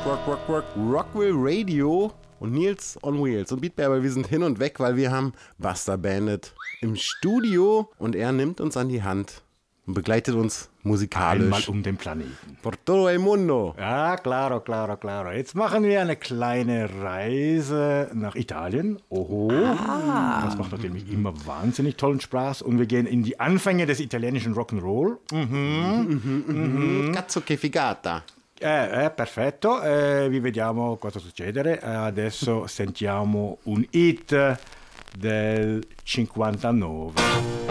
Rockville Radio und Nils on Wheels und Beat Bear, wir sind hin und weg, weil wir haben Buster Bandit im Studio und er nimmt uns an die Hand und begleitet uns musikalisch. Einmal um den Planeten. Por todo el mundo. Ja, claro. Jetzt machen wir eine kleine Reise nach Italien. Oho. Das macht natürlich immer wahnsinnig tollen Spaß. Und wir gehen in die Anfänge des italienischen Rock'n'Roll. Cazzo che figata. Perfetto. Vi vediamo cosa succede. Adesso sentiamo un hit del 59.